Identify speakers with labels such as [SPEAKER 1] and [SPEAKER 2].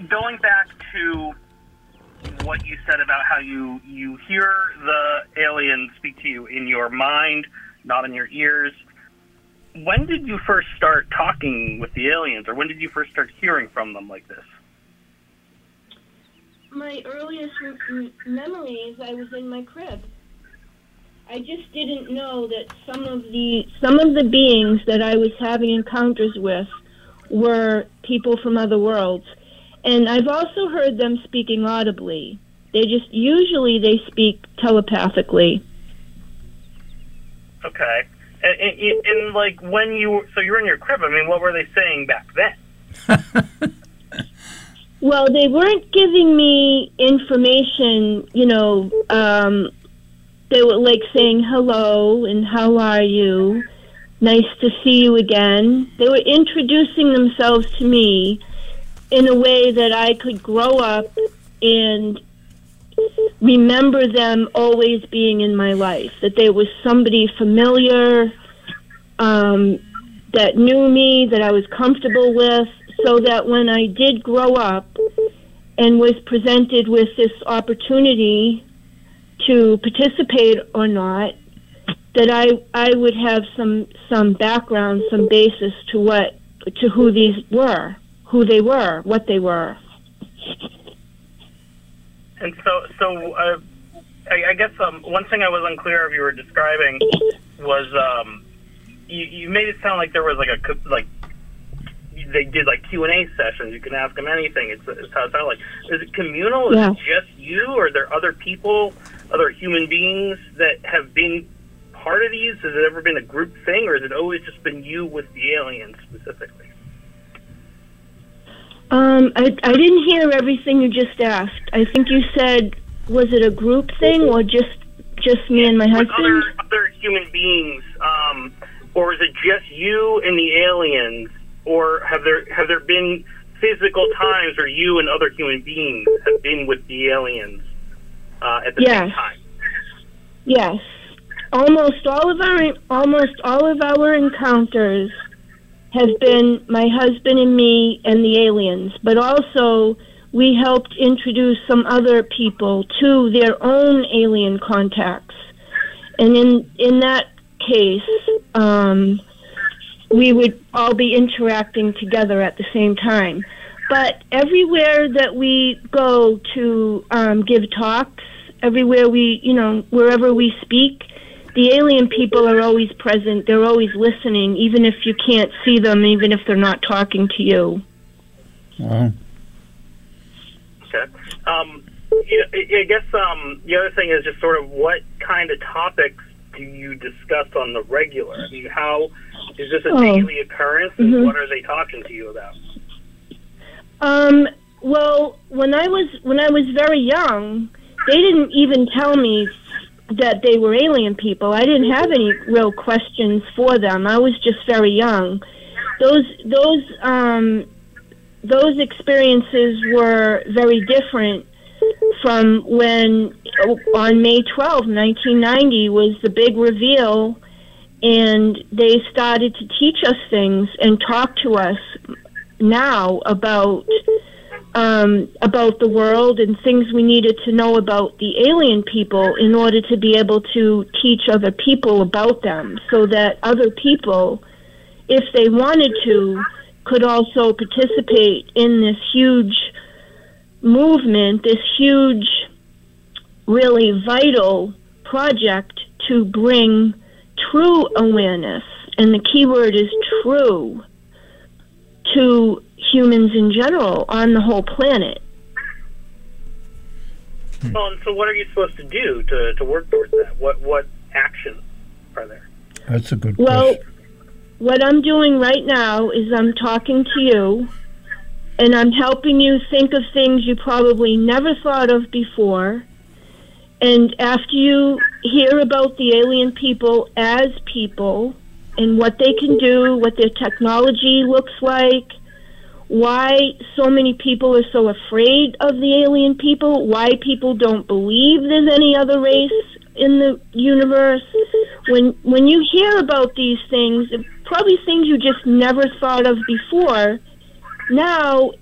[SPEAKER 1] going back to what you said about how you hear the aliens speak to you in your mind, not in your ears. When did you first start talking with the aliens, or when did you first start hearing from them like this?
[SPEAKER 2] My earliest memories, I was in my crib. I just didn't know that some of the beings that I was having encounters with were people from other worlds. And I've also heard them speaking audibly. Usually they speak telepathically.
[SPEAKER 1] Okay. And like when you're in your crib, I mean, what were they saying back then?
[SPEAKER 2] Well, they weren't giving me information, they were like saying hello and how are you, nice to see you again. They were introducing themselves to me in a way that I could grow up and remember them always being in my life, that there was somebody familiar that knew me, that I was comfortable with, so that when I did grow up and was presented with this opportunity to participate or not, that I would have some background, some basis to who these were, who they were, what they were.
[SPEAKER 1] And so I guess one thing I was unclear of you were describing was you made it sound like there was they did like Q&A sessions. You can ask them anything. It's how it sounded like. Is it communal?
[SPEAKER 2] Yeah.
[SPEAKER 1] Is it just you, or are there other people, other human beings that have been part of these? Has it ever been a group thing, or has it always just been you with the aliens specifically?
[SPEAKER 2] I didn't hear everything you just asked. I think you said, was it a group thing or just me and my husband?
[SPEAKER 1] Other human beings, or is it just you and the aliens, or have there been physical times where you and other human beings have been with the aliens at the same time?
[SPEAKER 2] Yes. Almost all of our encounters have been my husband and me and the aliens, but also we helped introduce some other people to their own alien contacts. And in that case, we would all be interacting together at the same time. But everywhere that we go to give talks, everywhere wherever we speak, the alien people are always present. They're always listening, even if you can't see them, even if they're not talking to you.
[SPEAKER 3] Wow.
[SPEAKER 1] Okay. I guess the other thing is just sort of what kind of topics do you discuss on the regular? I mean, how is this a daily occurrence, and what are they talking to you about?
[SPEAKER 2] Well, when I was very young, they didn't even tell me that they were alien people. I didn't have any real questions for them. I was just very young. Those experiences were very different from when on May 12, 1990 was the big reveal, and they started to teach us things and talk to us now about the world and things we needed to know about the alien people in order to be able to teach other people about them, so that other people, if they wanted to, could also participate in this huge movement, this huge, really vital project to bring true awareness, and the key word is true, to humans in general on the whole planet.
[SPEAKER 1] Well, and so what are you supposed to do to work towards that? What actions are there?
[SPEAKER 3] That's a good
[SPEAKER 2] Well,
[SPEAKER 3] question.
[SPEAKER 2] what I'm doing right now is I'm talking to you, and I'm helping you think of things you probably never thought of before. And after you hear about the alien people as people and what they can do, what their technology looks like, why so many people are so afraid of the alien people, why people don't believe there's any other race in the universe, when you hear about these things, probably things you just never thought of before, now